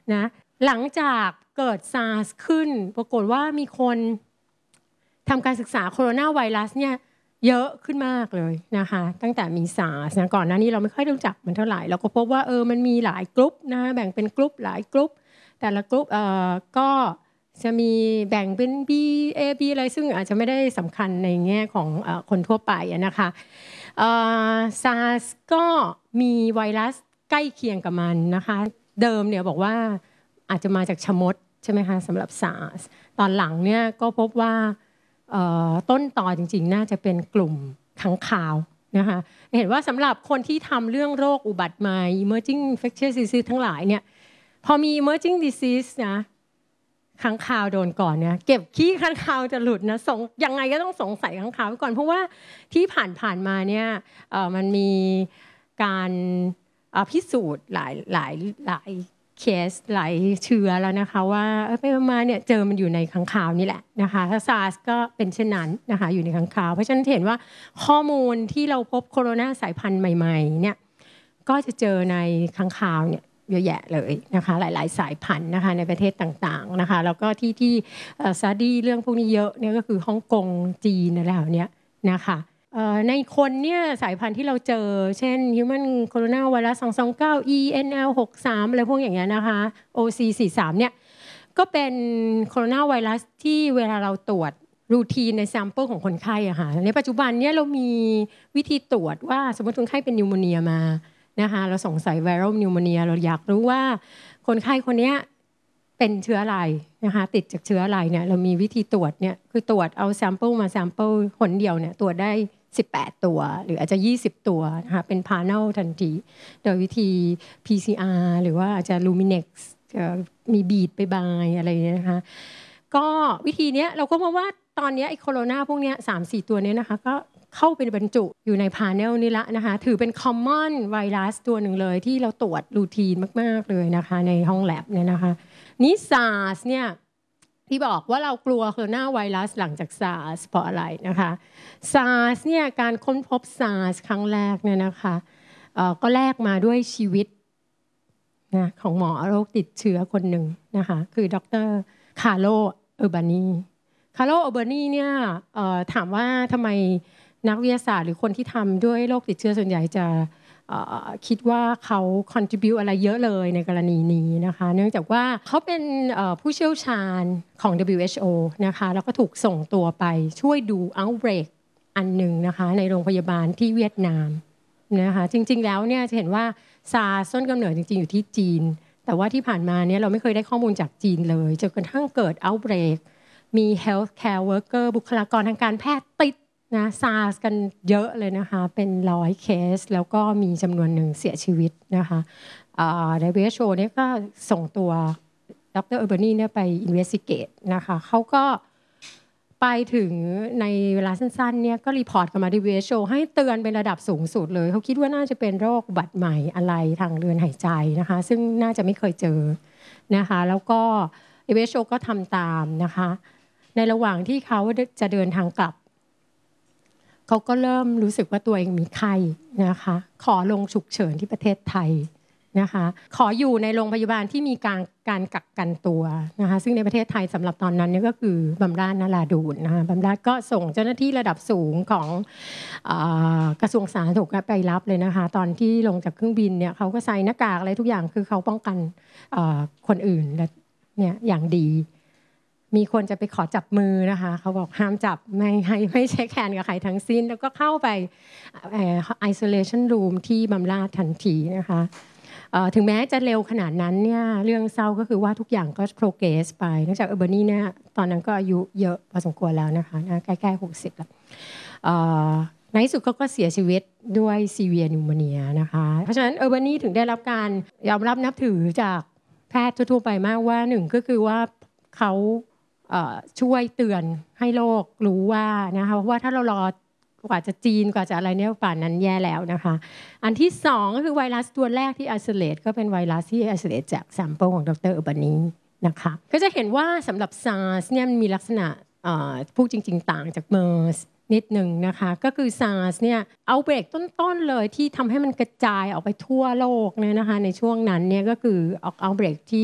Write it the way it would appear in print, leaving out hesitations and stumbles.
นะหลังจากเกิด SARS ขึ้นปรากฏว่ามีคนทำการศึกษาโคโรนาไวรัสเนี่ยเยอะขึ้นมากเลยนะคะตั้งแต่มี SARS นะก่อนหน้านี้เราไม่ค่อยรู้จักมันเท่าไหร่เราก็พบว่ามันมีหลายกลุ่มนะแบ่งเป็นกลุ่มหลายกลุ่มแต่ละกลุ่มก็จะมีแบ่งเป็น B A B อะไรซึ่งอาจจะไม่ได้สำคัญในแง่ของคนทั่วไปนะคะSARS ก็มีไวรัสใกล้เคียงกับมันนะคะเดิมเนี่ยบอกว่าอาจจะมาจากชะมดใช่ไหมคะสำหรับ SARS ตอนหลังเนี่ยก็พบว่าต้นตอจริงๆน่าจะเป็นกลุ่มค้างคาวนะคะเห็นว่าสำหรับคนที่ทำเรื่องโรคอุบัติใหม่ emerging infectious disease ทั้งหลายเนี่ยพอมี emerging disease นะค้างคาวโดนก่อนเนี่ยเก็บขี้ค้างคาวจะหลุดนะยังไงก็ต้องสงสัยค้างคาวไว้ก่อนเพราะว่าที่ผ่านมาเนี่ยมันมีการพิสูจน์หลายเคสหลายเชื้อแล้วนะคะว่าไปมาเนี่ยเจอมันอยู่ในค้างคาวนี่แหละนะคะถ้า SARS ก็เป็นเช่นนั้นนะคะอยู่ในค้างคาวเพราะฉะนั้นเห็นว่าข้อมูลที่เราพบโคโรนาสายพันธุ์ใหม่ๆเนี่ยก็จะเจอในค้างคาวเนี่ยเยอะแยะเลยนะคะหลายๆสายพันธุ์นะคะในประเทศต่างๆนะคะแล้วก็ที่สตัดดี้เรื่องพวกนี้เยอะเนี่ยก็คือฮ่องกงจีนอะไรแบบนี้นะคะในคนเนี่ยสายพันธุ์ที่เราเจอเช่น Human Coronavirus 229 ENL63 อะไรพวกอย่างเงี้ยนะคะ OC43 เนี่ยก็เป็นโคโรนาไวรัสที่เวลาเราตรวจรูทีนในแซมเปิลของคนไข้อะค่ะในปัจจุบันเนี่ยเรามีวิธีตรวจว่าสมมติคนไข้เป็นนิวโมเนียมานะคะเราสงสัยไวรัลนิวโมเนียเราอยากรู้ว่าคนไข้คนนี้เป็นเชื้ออะไรนะคะติดจากเชื้ออะไรเนี่ยเรามีวิธีตรวจเนี่ยคือตรวจเอาแซมเปิลมาแซมเปิลคนเดียวเนี่ยตรวจได้18ตัวหรืออาจจะ20ตัวนะคะเป็นพาเนลทันทีโดยวิธี PCR หรือว่าอาจจะ Luminex มีบีดไปบายอะไรนะคะก็วิธีนี้เราก็พบว่าตอนนี้ไอ้โคโรนาพวกนี้ 3-4 ตัวนี้นะคะก็เข้าไปบรรจุอยู่ในพาเนลนี่ละนะคะถือเป็น common ไวรัสตัวหนึ่งเลยที่เราตรวจรูทีนมากๆเลยนะคะในห้องแลบเนี่ยนะคะนี่ SARS เนี่ยที่บอกว่าเรากลัวโคโรนาไวรัสหลังจาก SARS เพราะอะไรนะคะ SARS เนี่ยการค้นพบ SARS ครั้งแรกเนี่ยนะคะก็แลกมาด้วยชีวิตนะของหมอโรคติดเชื้อคนหนึ่งนะคะคือดร.คาร์โล เออร์บานีเนี่ยถามว่าทำไมนักวิทยาศาสตร์หรือคนที่ทำด้วยโรคติดเชื้อส่วนใหญ่จะคิดว่าเขา contribute อะไรเยอะเลยในกรณีนี้นะคะเนื่องจากว่าเขาเป็นผู้เชี่ยวชาญของ WHO นะคะแล้วก็ถูกส่งตัวไปช่วยดู outbreak อันหนึ่งนะคะในโรงพยาบาลที่เวียดนามนะคะจริงๆแล้วเนี่ยจะเห็นว่าSARSต้นกำเนิดจริงๆอยู่ที่จีนแต่ว่าที่ผ่านมาเนี่ยเราไม่เคยได้ข้อมูลจากจีนเลยจนกระทั่งเกิด outbreak มี healthcare worker บุคลากรทางการแพทย์ติดนะ SARS กันเยอะเลยนะคะเป็น100เคสแล้วก็มีจำนวนหนึ่งเสียชีวิตนะคะWHO เนี่ยก็ส่งตัวดร.เออร์บานีเนี่ยไป investigate นะคะเขาก็ไปถึงในเวลาสั้นๆเนี่ยก็รีพอร์ตกลับมาที่ WHO ให้เตือนเป็นระดับสูงสุดเลยเขาคิดว่าน่าจะเป็นโรคอุบัติใหม่อะไรทางเดินหายใจนะคะซึ่งน่าจะไม่เคยเจอนะคะแล้วก็ WHO ก็ทำตามนะคะในระหว่างที่เขาจะเดินทางกลับเขาก็เริ่มรู้สึกว่าตัวเองมีไข้นะคะขอลงฉุกเฉินที่ประเทศไทยนะคะขออยู่ในโรงพยาบาลที่มีการกักกันตัวนะคะซึ่งในประเทศไทยสำหรับตอนนั้นนี่ก็คือบำราศนราดูนนะคะบำราศก็ส่งเจ้าหน้าที่ระดับสูงของกระทรวงสาธารณสุขไปรับเลยนะคะตอนที่ลงจากเครื่องบินเนี่ยเขาก็ใส่หน้ากากอะไรทุกอย่างคือเขาป้องกันคนอื่นเนี่ยอย่างดีมีคนจะไปขอจับมือนะคะเขาบอกห้ามจับไม่เช็คแฮนด์กับใครทั้งสิ้นแล้วก็เข้าไปisolation room ที่บำราศทันทีนะคะถึงแม้จะเร็วขนาดนั้นเนี่ยเรื่องเศร้าก็คือว่าทุกอย่างก็ progress ไปเนื่องจากเออร์บานีเนี่ยตอนนั้นก็อายุเยอะพอสมควรแล้วนะคะใกล้ๆ60แล้วในที่สุดก็เสียชีวิตด้วย severe pneumonia นะคะเพราะฉะนั้นเออร์บานีถึงได้รับการยอมรับนับถือจากแพทย์ทั่วไปมากว่าหนึ่งก็คือว่าเขาช่วยเตือนให้โลกรู้ว่านะคะว่าถ้าเรารอกว่าจะจีนกว่าจะอะไรเนี่ยป่านนั้นแย่แล้วนะคะอันที่สองก็คือไวรัสตัวแรกที่ isolate ก็เป็นไวรัสที่ isolate จาก sample ของดร.เออร์บานีนะคะก็จะเห็นว่าสำหรับ SARS เนี่ยมันมีลักษณะพูดจริงๆต่างจาก MERS นิดหนึ่งนะคะก็คือ SARS เนี่ยเอาเบรกต้นๆเลยที่ทำให้มันกระจายออกไปทั่วโลกเนี่ยนะคะในช่วงนั้นเนี่ยก็คือเอาเบรกที่